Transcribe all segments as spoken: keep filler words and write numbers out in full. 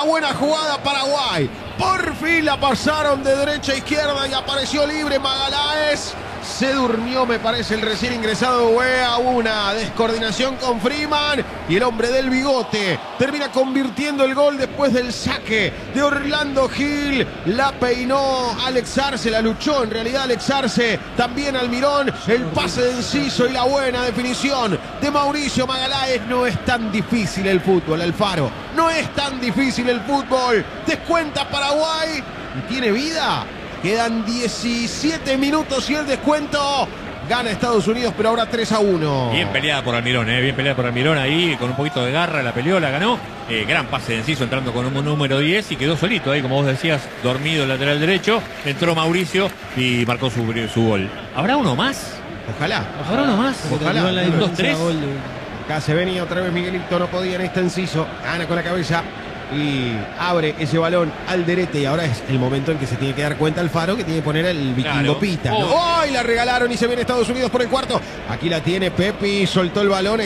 la buena jugada Paraguay. Por fin la pasaron de derecha a izquierda y apareció libre Magaláes. Se durmió, me parece, el recién ingresado Weah. Una descoordinación con Freeman. Y el hombre del bigote termina convirtiendo el gol después del saque de Orlando Gil. La peinó Alex Arce, la luchó en realidad Alex Arce. También Almirón. El pase de Enciso y la buena definición de Mauricio Magaláes. No es tan difícil el fútbol, Alfaro. No es tan difícil el fútbol. Descuenta Paraguay. ¿Y tiene vida? Quedan diecisiete minutos y el descuento. Gana Estados Unidos, pero ahora tres a uno. Bien peleada por Almirón, eh, bien peleada por Almirón ahí, con un poquito de garra, la peleó, la ganó. Eh, gran pase de Enciso entrando con un número diez y quedó solito ahí, como vos decías, dormido el lateral derecho. Entró Mauricio y marcó su, su gol. ¿Habrá uno más? Ojalá. ¿Habrá uno más? Ojalá. Un, dos, tres. Acá se venía otra vez Miguelito, no podía en este Enciso. Gana con la cabeza y abre ese balón al derete. Y ahora es el momento en que se tiene que dar cuenta Alfaro que tiene que poner el vikingo Claro. pita, ¿no? Oh. ¡Oh! Y la regalaron y se viene Estados Unidos por el cuarto. Aquí la tiene Pepi, soltó el balón,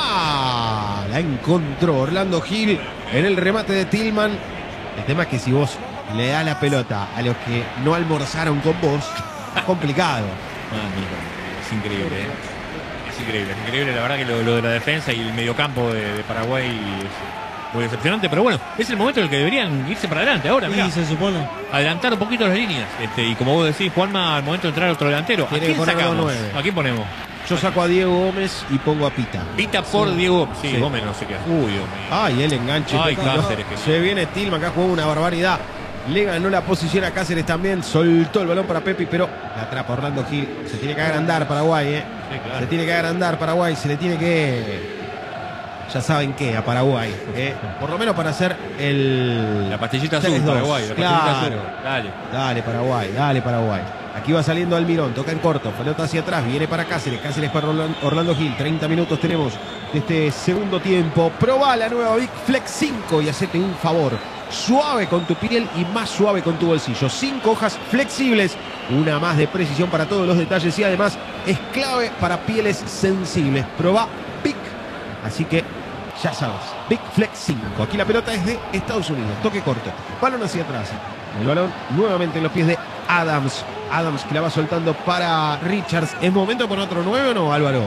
está. La encontró Orlando Gil en el remate de Tillman. El tema es que si vos le das la pelota a los que no almorzaron con vos, es complicado. Ah, mira, es increíble, ¿eh? Es increíble, es increíble. La verdad que lo, lo de la defensa y el mediocampo de, de Paraguay es muy decepcionante, pero bueno, es el momento en el que deberían irse para adelante ahora. Sí, Mirá, se supone. adelantar un poquito las líneas. Este, y como vos decís, Juanma, al momento de entrar otro delantero, ¿a Tiene quién que poner sacamos? los nueve. ¿A quién ponemos? Yo saco a Diego Gómez y pongo a Pita. Pita por Sí. Diego. Sí, Sí. Gómez no sé qué hace. Uy, Dios mío. Ay, el enganche. Ay, No, Cáceres, que- se viene Tillman, acá jugó una barbaridad. Le ganó la posición a Cáceres también. Soltó el balón para Pepi, pero la atrapa Orlando Gil. Se tiene que agrandar Paraguay, ¿eh? Sí, claro. Se tiene que agrandar Paraguay. Se le tiene que... Ya saben qué, a Paraguay. ¿eh? Por lo menos para hacer el... La pastillita azul, tres dos. Paraguay. La pastillita Claro. azul. Dale. Dale, Paraguay, dale, Paraguay. Aquí va saliendo Almirón, toca en corto, pelota hacia atrás, viene para Cáceres, Cáceres para Orlando, Orlando Gil. treinta minutos tenemos de este segundo tiempo. Proba la nueva Big Flex cinco y hacete un favor. Suave con tu piel y más suave con tu bolsillo. Cinco hojas flexibles, una más de precisión para todos los detalles y además es clave para pieles sensibles. Proba Big. Así que ya sabes, Big Flex cinco. Aquí la pelota es de Estados Unidos. Toque corto. Balón hacia atrás. El balón nuevamente en los pies de Adams. Adams que la va soltando para Richards. ¿Es momento por otro nueve o no, Álvaro?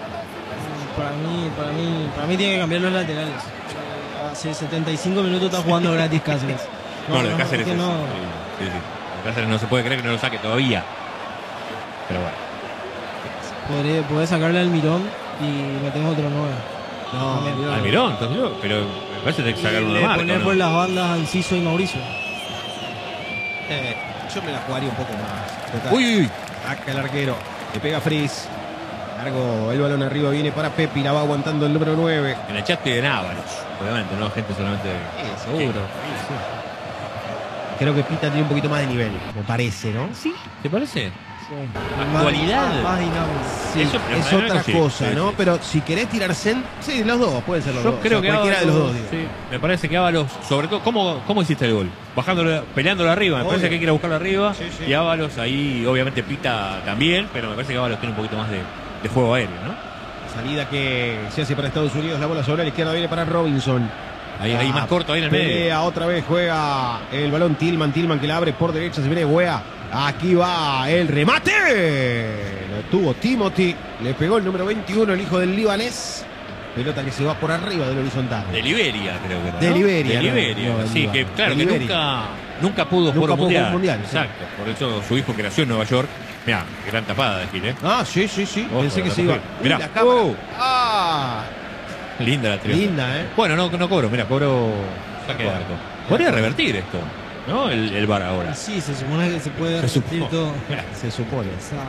Para mí, para mí, para mí tiene que cambiar los laterales. Hace setenta y cinco minutos está jugando gratis Cáceres. No, lo de Cáceres es es- que no. sí, sí, sí. Lo de Cáceres no se puede creer que no lo saque todavía. Pero bueno. Podré, podés sacarle al Mirón y metemos otro nueve. No, Almirón, entonces yo, pero me parece que hay que sacar Y uno le de marca, poner ¿no? por las bandas a Enciso y Mauricio. Eh, yo me la jugaría un poco más. Total. Uy, uy, uy. Acá el arquero. Le pega Frizz. Largo el balón arriba. Viene para Pepi. La va aguantando el número nueve. En el chat piden Ábalos, obviamente, no gente solamente. Sí, seguro. Creo que Pita tiene un poquito más de nivel, me parece, ¿no? Sí, ¿te parece? Sí. Actualidad. Más, más dinámico. Sí, Eso, es pero otra sí, cosa, sí, ¿no? sí. Pero si querés tirar Zen, sí, los dos, pueden ser los Yo dos. creo O sea, que cualquiera Ábalos, de los dos, digo. sí, me parece que Ábalos, sobre todo, ¿cómo, cómo hiciste el gol? Bajándolo, peleándolo arriba, me Obvio. parece que hay que ir a buscarlo arriba. Sí, sí. Y Ábalos ahí, obviamente Pita también, pero me parece que Ábalos tiene un poquito más de, de juego aéreo, ¿no? Salida que se hace para Estados Unidos, la bola sobre la izquierda viene para Robinson. Ahí, ahí Ah, más corto, ahí en el medio. pelea, otra vez juega el balón Tillman, Tillman que la abre por derecha, se viene Weah. Aquí va el remate. Lo tuvo Timothy, le pegó el número veintiuno, el hijo del libanés. Pelota que se va por arriba del horizontal. De Liberia, creo que era. De ¿no? Liberia, De no, Liberia. no, del sí, Líbano. que claro, De que Liberia. nunca, nunca pudo Nunca jugar un pudo mundial. jugar un mundial, sí. Exacto. Por eso su hijo que nació en Nueva York. Mirá, gran tapada de Gil, ¿eh? Ah, sí, sí, sí. Ojo, Pensé que la se iba. tapó. Uy, Mirá. la cámara. Oh. Ah, Linda la triunfa. linda, ¿eh? Bueno, no, no cobro, mira, cobro saque de acuerdo. arco. Podría revertir esto, ¿no? El, el VAR ahora. Sí, se supone que se puede Se repetir supone. todo. Se supone. Esa-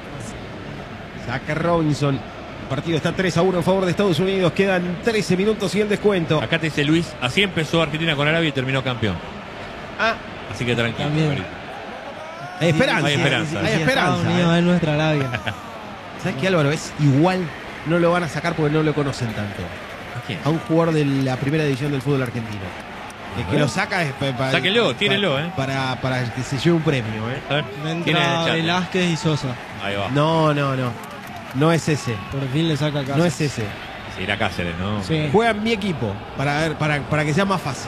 Saca Robinson. El partido está tres a uno en favor de Estados Unidos. Quedan trece minutos y el descuento. Acá te dice Luis, así empezó Argentina con Arabia y terminó campeón. Ah, Así que tranquilo. También. Marito. hay esperanza. Hay esperanza. Hay Si esperanza. Estados Unidos ¿eh? es nuestra Arabia. ¿Sabes qué, Álvaro? Es igual. No lo van a sacar porque no lo conocen tanto. ¿A quién? A un jugador de la primera división del fútbol argentino. El que ver. lo saca es pa- pa- Sáquenlo, pa- tírenlo, ¿eh? Para, para que se lleve un premio, ¿eh? A ver, ¿quién es en el Entra chat? Velázquez y Sosa. Ahí va. No, no, no. No es ese. Por fin le saca casa. No es ese. Se irá Cáceres, ¿no? Sí. Juega en mi equipo para ver, para, para que sea más fácil.